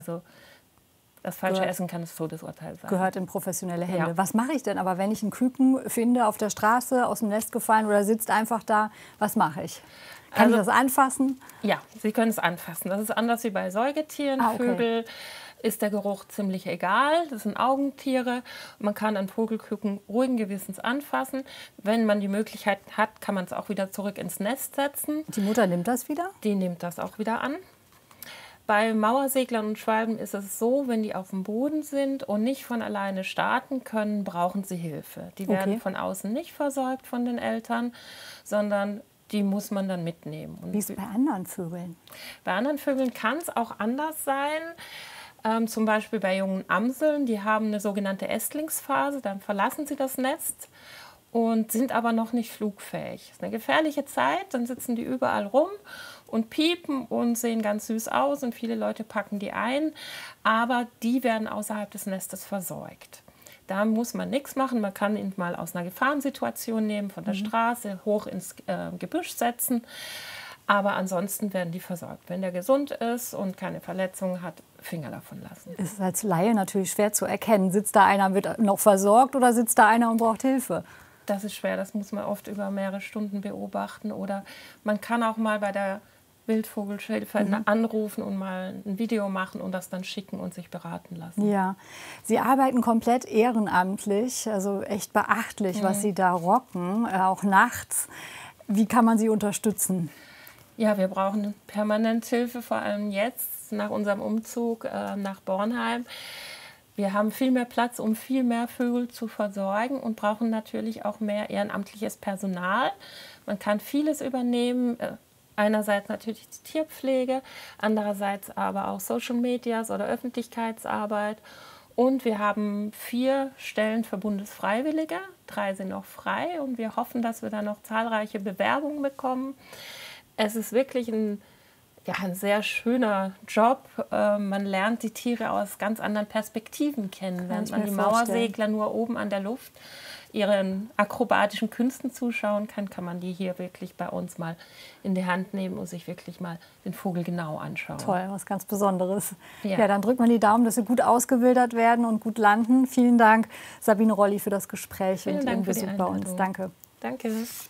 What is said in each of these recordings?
Also das falsche Essen kann das Todesurteil sein. Gehört in professionelle Hände. Ja. Was mache ich denn aber, wenn ich einen Küken finde auf der Straße, aus dem Nest gefallen oder sitzt einfach da? Was mache ich? Kann ich das anfassen? Ja, Sie können es anfassen. Das ist anders wie bei Säugetieren. Okay. Vögel ist der Geruch ziemlich egal. Das sind Augentiere. Man kann einen Vogelküken ruhigen Gewissens anfassen. Wenn man die Möglichkeit hat, kann man es auch wieder zurück ins Nest setzen. Die Mutter nimmt das wieder? Die nimmt das auch wieder an. Bei Mauerseglern und Schwalben ist es so, wenn die auf dem Boden sind und nicht von alleine starten können, brauchen sie Hilfe. Die werden von außen nicht versorgt von den Eltern, sondern die muss man dann mitnehmen. Und wie ist es bei anderen Vögeln? Bei anderen Vögeln kann es auch anders sein. Zum Beispiel bei jungen Amseln, die haben eine sogenannte Ästlingsphase, dann verlassen sie das Nest und sind aber noch nicht flugfähig. Das ist eine gefährliche Zeit, dann sitzen die überall rum und piepen und sehen ganz süß aus und viele Leute packen die ein, aber die werden außerhalb des Nestes versorgt. Da muss man nichts machen, man kann ihn mal aus einer Gefahrensituation nehmen, von der Straße hoch ins Gebüsch setzen, aber ansonsten werden die versorgt. Wenn der gesund ist und keine Verletzungen hat, Finger davon lassen. Es ist als Laie natürlich schwer zu erkennen. Sitzt da einer, wird noch versorgt oder sitzt da einer und braucht Hilfe? Das ist schwer, das muss man oft über mehrere Stunden beobachten. Oder man kann auch mal bei der Wildvogelhilfe anrufen und mal ein Video machen und das dann schicken und sich beraten lassen. Ja, Sie arbeiten komplett ehrenamtlich, also echt beachtlich, was Sie da rocken, auch nachts. Wie kann man Sie unterstützen? Ja, wir brauchen permanent Hilfe, vor allem jetzt nach unserem Umzug nach Bornheim. Wir haben viel mehr Platz, um viel mehr Vögel zu versorgen und brauchen natürlich auch mehr ehrenamtliches Personal. Man kann vieles übernehmen. Einerseits natürlich die Tierpflege, andererseits aber auch Social Medias oder Öffentlichkeitsarbeit. Und wir haben 4 Stellen für Bundesfreiwillige, 3 sind noch frei und wir hoffen, dass wir da noch zahlreiche Bewerbungen bekommen. Es ist wirklich ein sehr schöner Job. Man lernt die Tiere aus ganz anderen Perspektiven kennen. Während man die Mauersegler nur oben an der Luft ihren akrobatischen Künsten zuschauen kann, kann man die hier wirklich bei uns mal in die Hand nehmen und sich wirklich mal den Vogel genau anschauen. Toll, was ganz Besonderes. Ja, ja, dann drückt man die Daumen, dass Sie gut ausgewildert werden und gut landen. Vielen Dank, Sabine Rolli, für das Gespräch und Ihren Besuch bei uns. Danke. Danke.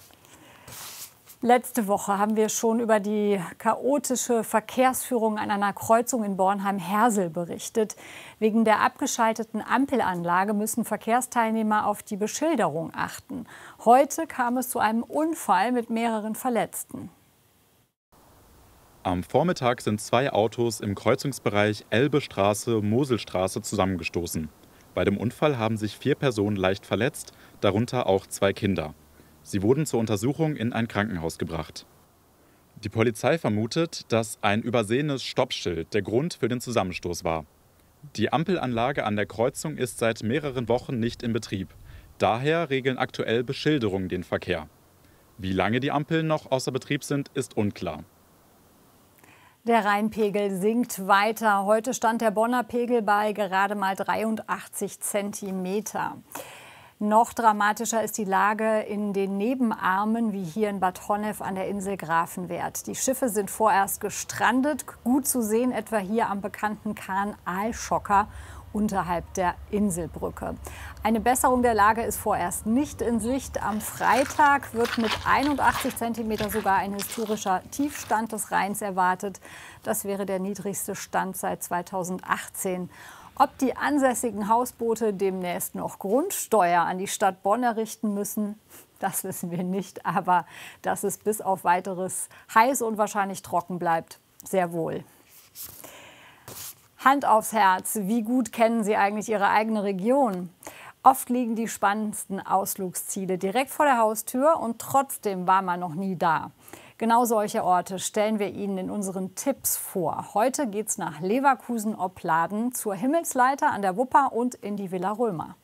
Letzte Woche haben wir schon über die chaotische Verkehrsführung an einer Kreuzung in Bornheim-Hersel berichtet. Wegen der abgeschalteten Ampelanlage müssen Verkehrsteilnehmer auf die Beschilderung achten. Heute kam es zu einem Unfall mit mehreren Verletzten. Am Vormittag sind 2 Autos im Kreuzungsbereich Elbestraße-Moselstraße zusammengestoßen. Bei dem Unfall haben sich 4 Personen leicht verletzt, darunter auch 2 Kinder. Sie wurden zur Untersuchung in ein Krankenhaus gebracht. Die Polizei vermutet, dass ein übersehenes Stoppschild der Grund für den Zusammenstoß war. Die Ampelanlage an der Kreuzung ist seit mehreren Wochen nicht in Betrieb. Daher regeln aktuell Beschilderungen den Verkehr. Wie lange die Ampeln noch außer Betrieb sind, ist unklar. Der Rheinpegel sinkt weiter. Heute stand der Bonner Pegel bei gerade mal 83 Zentimeter. Noch dramatischer ist die Lage in den Nebenarmen, wie hier in Bad Honnef an der Insel Grafenwert. Die Schiffe sind vorerst gestrandet, gut zu sehen etwa hier am bekannten Kahn Aalschocker unterhalb der Inselbrücke. Eine Besserung der Lage ist vorerst nicht in Sicht. Am Freitag wird mit 81 Zentimeter sogar ein historischer Tiefstand des Rheins erwartet. Das wäre der niedrigste Stand seit 2018. Ob die ansässigen Hausboote demnächst noch Grundsteuer an die Stadt Bonn errichten müssen, das wissen wir nicht. Aber dass es bis auf Weiteres heiß und wahrscheinlich trocken bleibt, sehr wohl. Hand aufs Herz, wie gut kennen Sie eigentlich Ihre eigene Region? Oft liegen die spannendsten Ausflugsziele direkt vor der Haustür und trotzdem war man noch nie da. Genau solche Orte stellen wir Ihnen in unseren Tipps vor. Heute geht's nach Leverkusen-Opladen zur Himmelsleiter an der Wupper und in die Villa Römer.